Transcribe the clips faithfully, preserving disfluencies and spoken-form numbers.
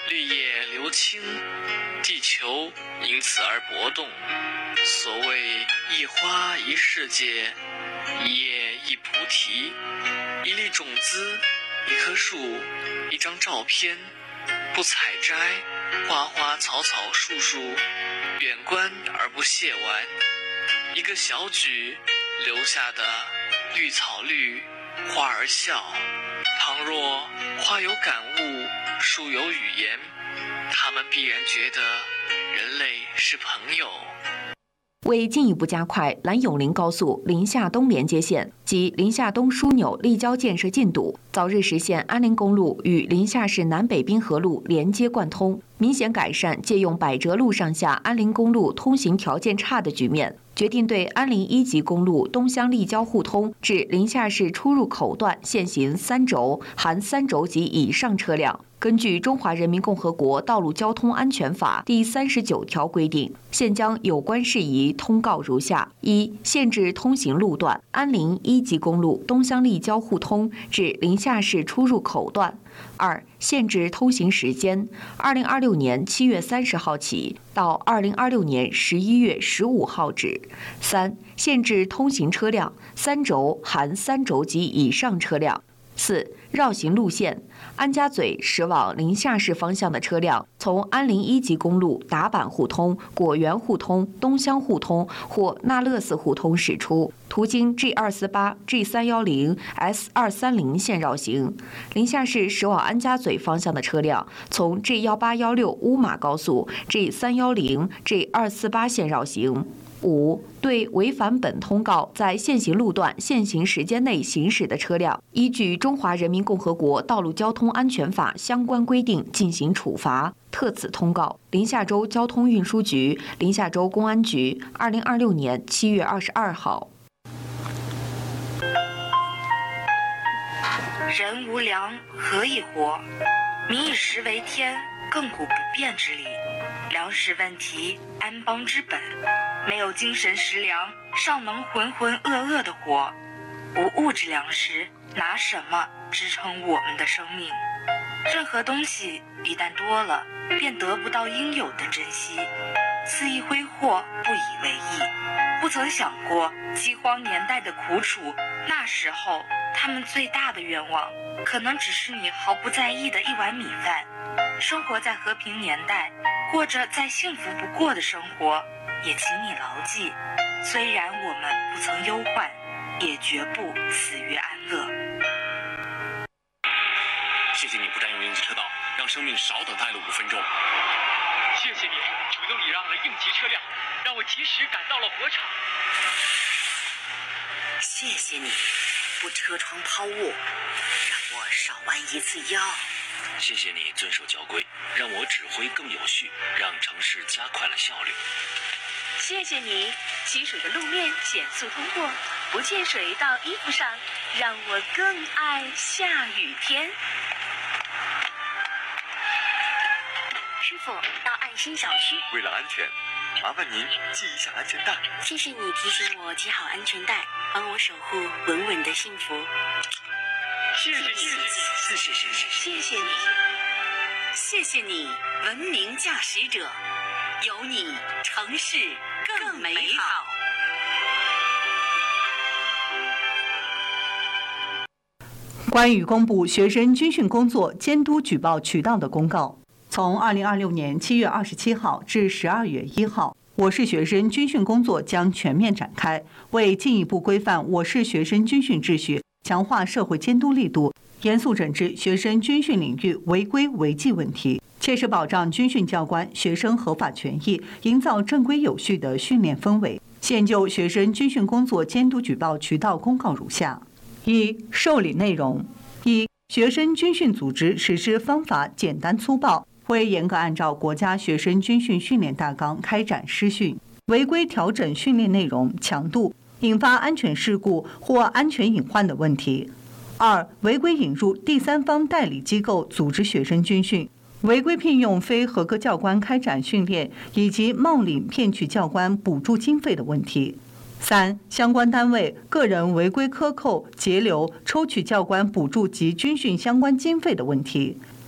绿叶流青，地球因此而搏动。所谓一花一世界，一叶一菩提，一粒种子，一棵树，一张照片，不采摘，花花草草树树，远观而不亵玩。一个小举留下的绿草绿，花儿笑。倘若花有感悟，树有语言，他们必然觉得人类是朋友。 为进一步加快兰永林高速临夏东连接线及临夏东枢纽立交建设进度，早日实现安林公路与临夏市南北滨河路连接贯通，明显改善借用百折路上下安林公路通行条件差的局面，决定对安林一级公路东乡立交互通至临夏市出入口段限行三轴（含三轴及以上车辆）。根据《中华人民共和国道路交通安全法》第三十九条规定，现将有关事宜通告如下：一、限制通行路段：安林一级公路东乡立交互通至临夏市出入口段；二、限制通行时间：二零二六年七月三十号起到二零二六年十一月十五号止；三、限制通行车辆：三轴（含三轴及以上车辆）。四、绕行路线：安家嘴驶往临夏市方向的车辆，从安林一级公路达坂互通、果园互通、东乡互通或那乐寺互通驶出，途经 G 二四八、G 三一零、S 二三零线绕行。临夏市驶往安家嘴方向的车辆，从 G 一八一六乌马高速、G 三一零、G 二四八线绕行。五、对违反本通告在限行路段限行时间内行驶的车辆，依据《中华人民共和国道路交通安全法》相关规定进行处罚。特此通告：临夏州交通运输局、临夏州公安局，二零二六年七月二十二号。 人无粮，何以活？民以食为天，亘古不变之理。粮食问题，安邦之本。没有精神食粮，尚能浑浑噩噩的活；无物质粮食，拿什么支撑我们的生命？任何东西一旦多了，便得不到应有的珍惜，肆意挥霍，不以为意。不曾想过饥荒年代的苦楚，那时候他们最大的愿望，可能只是你毫不在意的一碗米饭。生活在和平年代，过着再幸福不过的生活，也请你牢记，虽然我们不曾忧患，也绝不死于安乐。 谢谢你不占用应急车道，让生命少等待了五分钟。 谢谢你主动礼让了应急车辆，让我及时赶到了火场。 谢谢你不车窗抛物，让我少弯一次腰。 谢谢你遵守交规，让我指挥更有序，让城市加快了效率。 谢谢你积水的路面减速通过，不溅水到衣服上，让我更爱下雨天。 师傅，到爱心小区。 为了安全，麻烦您系一下安全带。 谢谢你提醒我系好安全带，帮我守护稳稳的幸福。 谢谢谢谢谢谢谢谢谢谢你， 谢谢你，文明驾驶者，有你，城市更美好。 关于公布学生军训工作监督举报渠道的公告，从二零二六年七月二十七号至十二月一号，我市学生军训工作将全面展开。为进一步规范我市学生军训秩序，强化社会监督力度，严肃整治学生军训领域违规违纪问题，切实保障军训教官、学生合法权益，营造正规有序的训练氛围。现就学生军训工作监督举报渠道公告如下：一、受理内容：一、学生军训组织实施方法简单粗暴，会严格按照国家学生军训训练大纲开展施训，违规调整训练内容、强度，引发安全事故或安全隐患的问题。二、违规引入第三方代理机构组织学生军训，违规聘用非合格教官开展训练，以及冒领骗取教官补助经费的问题。三、相关单位、个人违规克扣、截留、抽取教官补助及军训相关经费的问题。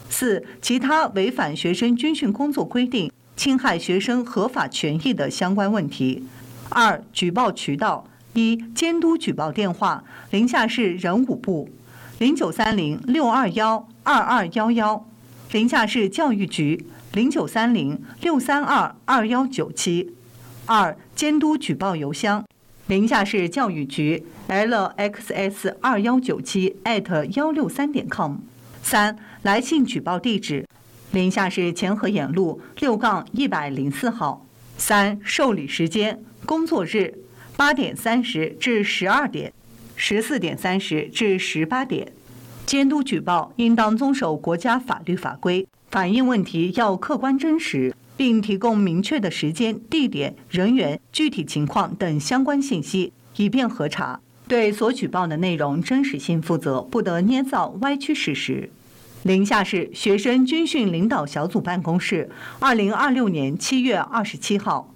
四、其他违反学生军训工作规定、侵害学生合法权益的相关问题。二、举报渠道：一、监督举报电话：临夏市人武部零九三零六二幺二二幺幺，临夏市教育局零九三零六三二二幺九七。二、监督举报邮箱：临夏市教育局 l x s 二幺九七 at 幺六三点 com。三、来信举报地址：临夏市前河沿路六杠一百零四号。三、受理时间：工作日八点三十至十二点，十四点三十至十八点。监督举报应当遵守国家法律法规，反映问题要客观真实，并提供明确的时间、地点、人员、具体情况等相关信息，以便核查。对所举报的内容真实性负责，不得捏造、歪曲事实。临夏市学生军训领导小组办公室，二零二六年七月二十七号。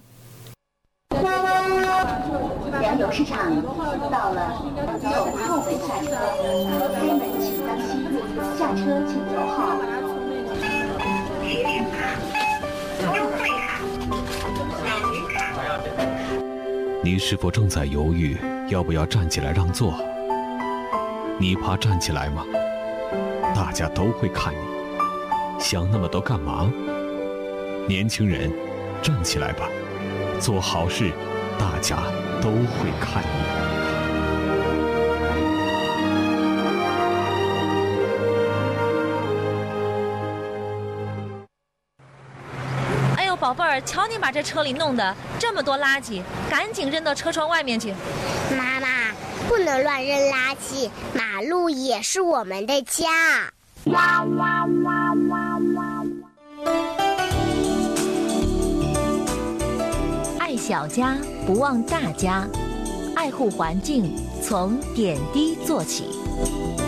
粮油市场到了，从后门下车，开门请当心，下车请走好。学生卡、优惠卡、老人卡。 你是否正在犹豫要不要站起来让座？你怕站起来吗？大家都会看你，想那么多干嘛？年轻人，站起来吧，做好事，大家都会看你。 哎呦，宝贝儿，瞧你把这车里弄的这么多垃圾，赶紧扔到车窗外面去。 妈妈，不能乱扔垃圾，马路也是我们的家。 爱小家，不忘大家。爱护环境，从点滴做起。